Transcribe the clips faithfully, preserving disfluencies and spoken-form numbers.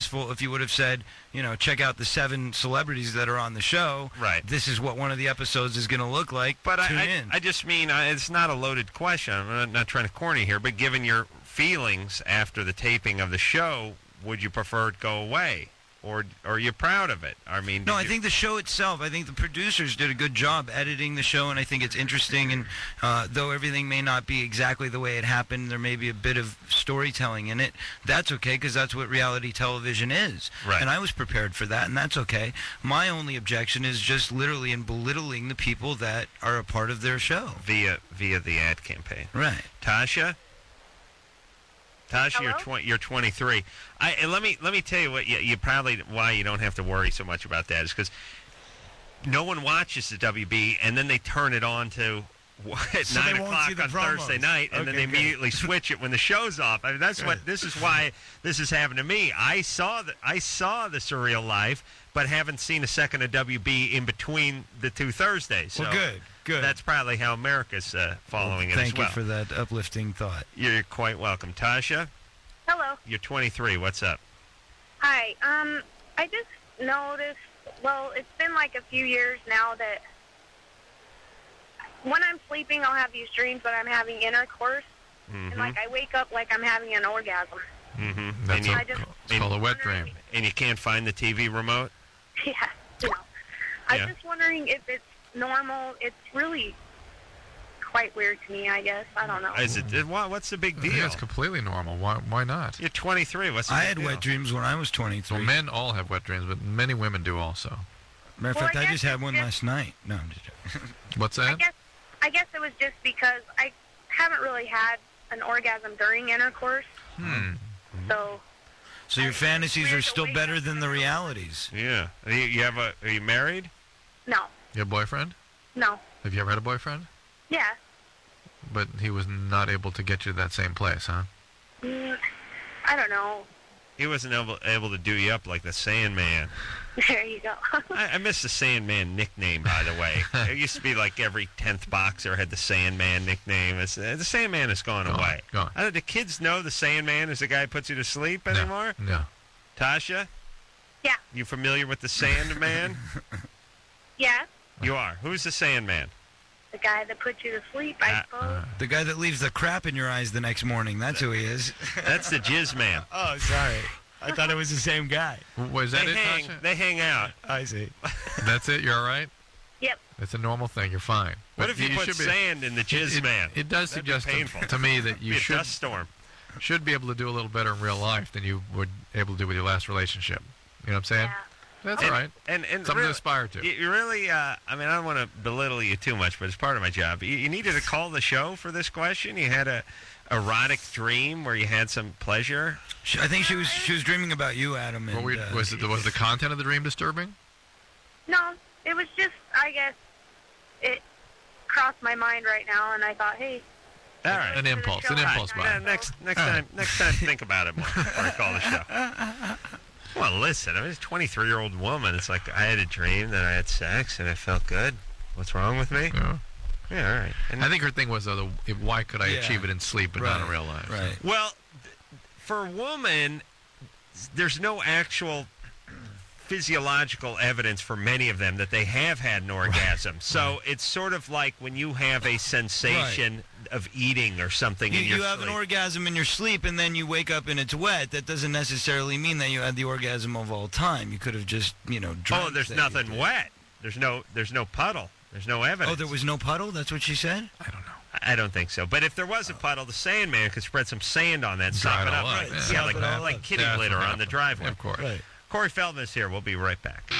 successful if you would have said, you know, check out the seven celebrities that are on the show. Right. This is what one of the episodes is going to look like. But Tune I, in. I, I just mean uh, it's not a loaded question. I'm not, not trying to corny here, but given your feelings after the taping of the show, would you prefer it go away? Or, or are you proud of it? I mean, no, I you... think the show itself, I think the producers did a good job editing the show, and I think it's interesting. And uh, though everything may not be exactly the way it happened, there may be a bit of storytelling in it. That's okay, because that's what reality television is. Right. And I was prepared for that, and that's okay. My only objection is just literally in belittling the people that are a part of their show. Via, via the ad campaign. Right. Tasha? Tasha, Hello? you're twenty. You're twenty-three. I and let me let me tell you what you, you probably why you don't have to worry so much about that is because no one watches the W B and then they turn it on to what, at So nine they won't see o'clock the on promos. Thursday night, and Okay, then they good. immediately switch it when the show's off. I mean, that's what this is why this has happened to me. I saw the I saw the Surreal Life, but haven't seen a second of W B in between the two Thursdays. So Well, good, good. That's probably how America's uh, following Well, it thank as well. you for that uplifting thought. You're quite welcome, Tasha. Hello. You're twenty-three. What's up? Hi. Um, I just noticed, well, it's been like a few years now that when I'm sleeping, I'll have these dreams when I'm having intercourse. Mm-hmm. And, like, I wake up like I'm having an orgasm. Mm-hmm. That's And you, a, I just- it's called a wet wondering- dream. and you can't find the T V remote? Yeah, you know. I'm Yeah. just wondering if it's normal. It's really quite weird to me, I guess. I don't know. Is it? it- wha- What's the big I deal? think it's completely normal. Why Why not? You're twenty-three. What's the I big had deal? wet dreams when I was twenty-three. Well, men all have wet dreams, but many women do also. Matter of Well, fact, I I, guess just had it's one just- last night. No, I'm just joking. What's I that? guess I guess it was just because I haven't really had an orgasm during intercourse, Hmm. so So your I- fantasies weird are to still wake better up than in the the middle of realities. Yeah. You, you have a? Are you married? no, You have a boyfriend? no, Have you ever had a boyfriend? yeah. But he was not able to get you to that same place, huh? Mm, I don't know. He wasn't able able to do you up like the Sandman. There you go. I, I miss the Sandman nickname, by the way. It used to be like every tenth boxer had the Sandman nickname. It's, uh, the Sandman has gone Gone, away. gone. I don't, do kids know the Sandman is the guy who puts you to sleep anymore? No. no. Tasha? Yeah. You familiar with the Sandman? Yeah, You are. Who's the Sandman? the guy that put you to sleep, I Uh, suppose. The guy that leaves the crap in your eyes the next morning. That's who he is. That's the Jizz Man. Oh, sorry. I thought it was the same guy. Was that They it, hang, Tasha? they hang out. I see. That's it? You're all right? Yep. It's a normal thing. You're fine. What But if you, put should be- sand in the Jizz it, Man? It does That'd be suggest to, painful. to me that you Be a should dust storm. should be able to do a little better in real life than you were able to do with your last relationship. You know what I'm saying? Yeah. That's And- all right. And, and Something really, to aspire to. You, you really, uh, I mean, I don't want to belittle you too much, but it's part of my job. You, you needed to call the show for this question. You had a erotic dream where you had some pleasure. She, I think she was she was dreaming about you, Adam. And, What were you- uh, was, it, was the content of the dream disturbing? No, it was just, I guess, it crossed my mind right now, and I thought, hey, All right. An impulse, an All right. impulse Uh, buy. next next All right. time, next time, think about it more before I call the show. Well, listen, I was a twenty-three-year-old woman. It's like I had a dream that I had sex and it felt good. What's wrong with me? Yeah. Yeah, all right. And I think her thing was, though, the, if, why could I Yeah. achieve it in sleep but not in Right, real life? Right. Well, th- for a woman, there's no actual physiological evidence for many of them that they have had an orgasm. So it's sort of like when you have a sensation of eating or something You, in your you have sleep. an orgasm in your sleep, and then you wake up and it's wet. That doesn't necessarily mean that you had the orgasm of all time. You could have just, you know, Oh, dreamt there's that you nothing did. wet. There's no there's no puddle. There's no evidence. Oh, there was no puddle? That's what she said? I don't know. I don't think so. But if there was a puddle, the Sandman could spread some sand on that, and Dry sop it it up. all up, Right. yeah. Yeah, Sop like, it all like up. kitty That's litter what on the happened. driveway. Of course. Right. Corey Feldman is here. We'll be right back.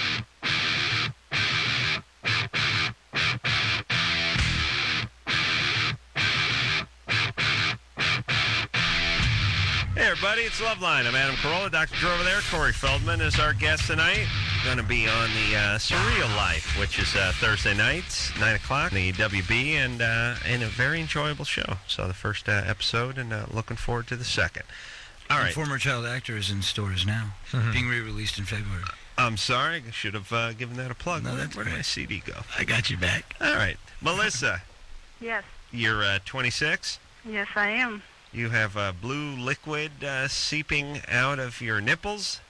Hey, everybody, it's Loveline. I'm Adam Carolla. Doctor Drew over there. Corey Feldman is our guest tonight. Going to be on the uh, Surreal Life, which is uh, Thursday nights, nine o'clock, the W B, and uh, and a very enjoyable show. So the first uh, episode, and uh, looking forward to the second. All And right. Former Child Actor is in stores now, Mhm. being re-released in February. I'm sorry. I should have uh, given that a plug. No, Where, that's where did great. my C D go? I got you back. All right. Melissa, yes, you're uh, twenty-six. yes, I am. You have uh, blue liquid uh, seeping out of your nipples.